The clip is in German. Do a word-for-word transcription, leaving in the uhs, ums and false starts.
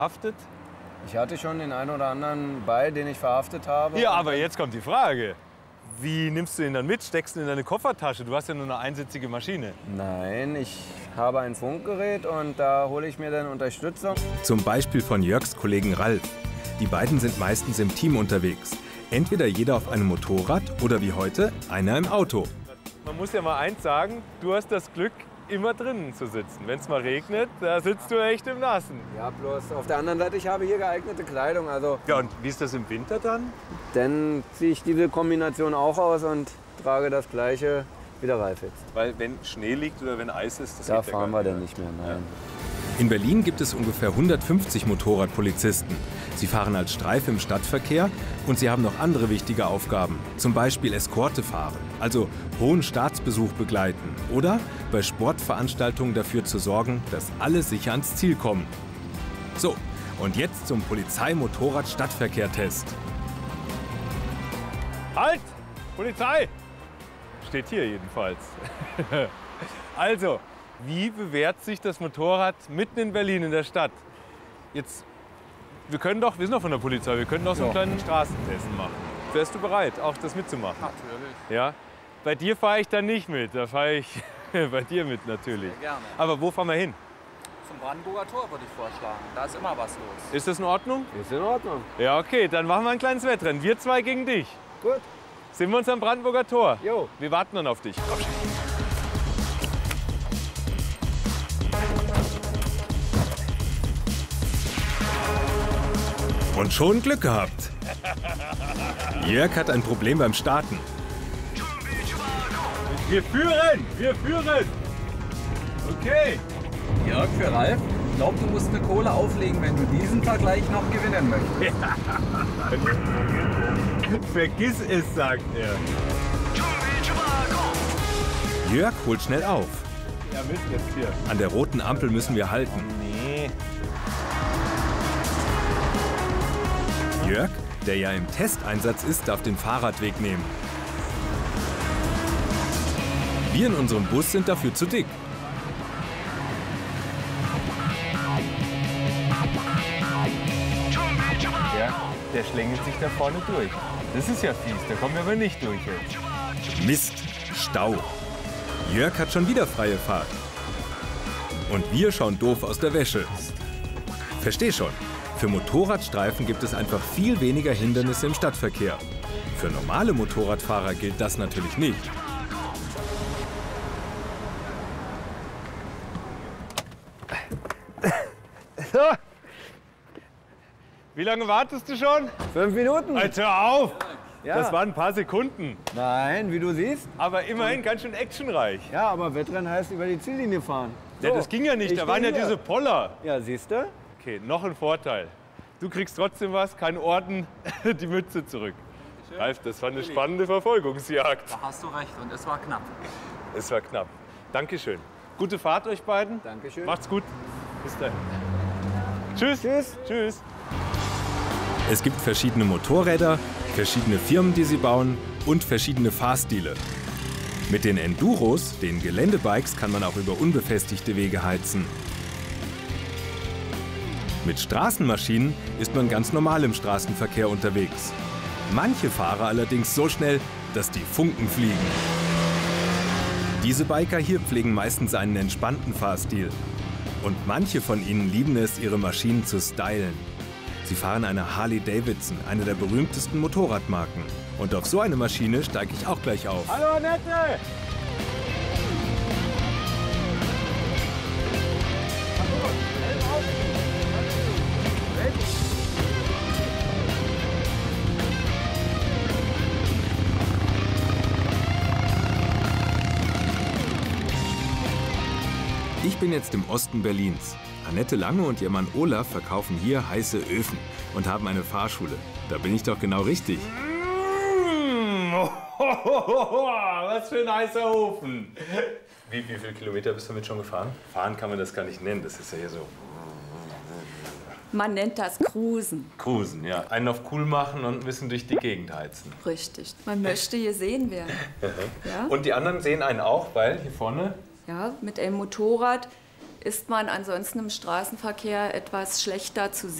verhaftet? Ich hatte schon den einen oder anderen bei, den ich verhaftet habe. Ja, aber jetzt kommt die Frage. Wie nimmst du ihn dann mit? Steckst du ihn in deine Koffertasche? Du hast ja nur eine einsitzige Maschine. Nein, ich habe ein Funkgerät und da hole ich mir dann Unterstützung. Zum Beispiel von Jörgs Kollegen Ralf. Die beiden sind meistens im Team unterwegs. Entweder jeder auf einem Motorrad oder wie heute einer im Auto. Man muss ja mal eins sagen, du hast das Glück, immer drinnen zu sitzen. Wenn es mal regnet, da sitzt du echt im Nassen. Ja, bloß auf der anderen Seite, ich habe hier geeignete Kleidung. Also Ja, und wie ist das im Winter dann? dann ziehe ich diese Kombination auch aus und trage das Gleiche, wie der Ralf jetzt. Weil wenn Schnee liegt oder wenn Eis ist, das Da geht ja fahren gar wir dann nicht mehr, nein. In Berlin gibt es ungefähr hundertfünfzig Motorradpolizisten. Sie fahren als Streife im Stadtverkehr und sie haben noch andere wichtige Aufgaben. Zum Beispiel Eskorte fahren, also hohen Staatsbesuch begleiten. Oder bei Sportveranstaltungen dafür zu sorgen, dass alle sicher ans Ziel kommen. So, und jetzt zum Polizei-Motorrad-Stadtverkehr-Test. Halt! Polizei! Steht hier jedenfalls. Also, wie bewährt sich das Motorrad mitten in Berlin in der Stadt? Jetzt, wir können doch, wir sind doch von der Polizei, wir können doch so einen Ja. kleinen Straßentest machen. Wärst du bereit, auch das mitzumachen? Natürlich. Ja? Bei dir fahre ich dann nicht mit, da fahre ich bei dir mit natürlich. Sehr gerne. Aber wo fahren wir hin? Zum Brandenburger Tor würde ich vorschlagen. Da ist immer was los. Ist das in Ordnung? Ist in Ordnung. Ja, okay, dann machen wir ein kleines Wettrennen. Wir zwei gegen dich. Gut. Sind wir uns am Brandenburger Tor? Jo. Wir warten dann auf dich. Komm schon. Und schon Glück gehabt. Jörg hat ein Problem beim Starten. Wir führen! Wir führen! Okay. Jörg, für Ralf, ich glaube, du musst eine Kohle auflegen, wenn du diesen Vergleich noch gewinnen möchtest. Vergiss es, sagt er. Jörg holt schnell auf. Ja, Mist jetzt hier. An der roten Ampel müssen wir halten. Nee. Jörg, der ja im Testeinsatz ist, darf den Fahrradweg nehmen. Wir in unserem Bus sind dafür zu dick. Ja, der schlängelt sich da vorne durch. Das ist ja fies, da kommen wir aber nicht durch jetzt. Mist, Stau. Jörg hat schon wieder freie Fahrt. Und wir schauen doof aus der Wäsche. Versteh schon, für Motorradstreifen gibt es einfach viel weniger Hindernisse im Stadtverkehr. Für normale Motorradfahrer gilt das natürlich nicht. Wie lange wartest du schon? Fünf Minuten. Jetzt hör auf! Ja. Das waren ein paar Sekunden. Nein, wie du siehst. Aber immerhin ganz schön actionreich. Ja, aber Wettrennen heißt über die Ziellinie fahren. Ja, So, das ging ja nicht, ich da waren ja bin hier. diese Poller. Ja, siehst du? Okay, noch ein Vorteil. Du kriegst trotzdem was, kein Orden, die Mütze zurück. Ralf, das war eine spannende Verfolgungsjagd. Da hast du recht und es war knapp. Es war knapp. Dankeschön. Gute Fahrt euch beiden. Dankeschön. Macht's gut. Bis dahin. Tschüss. Tschüss. Tschüss. Es gibt verschiedene Motorräder, verschiedene Firmen, die sie bauen und verschiedene Fahrstile. Mit den Enduros, den Geländebikes, kann man auch über unbefestigte Wege heizen. Mit Straßenmaschinen ist man ganz normal im Straßenverkehr unterwegs. Manche Fahrer allerdings so schnell, dass die Funken fliegen. Diese Biker hier pflegen meistens einen entspannten Fahrstil. Und manche von ihnen lieben es, ihre Maschinen zu stylen. Sie fahren eine Harley Davidson, eine der berühmtesten Motorradmarken. Und auf so eine Maschine steige ich auch gleich auf. Hallo Annette! Ich bin jetzt im Osten Berlins. Annette Lange und ihr Mann Olaf verkaufen hier heiße Öfen und haben eine Fahrschule. Da bin ich doch genau richtig. Mmh, was für ein heißer Ofen! Wie, wie viele Kilometer bist du damit schon gefahren? Fahren kann man das gar nicht nennen, das ist ja hier so. Man nennt das Cruisen. Cruisen, ja. Einen auf cool machen und ein bisschen durch die Gegend heizen. Richtig. Man möchte gesehen werden. Ja? Und die anderen sehen einen auch, weil hier vorne. Ja, mit einem Motorrad ist man ansonsten im Straßenverkehr etwas schlechter zu sehen.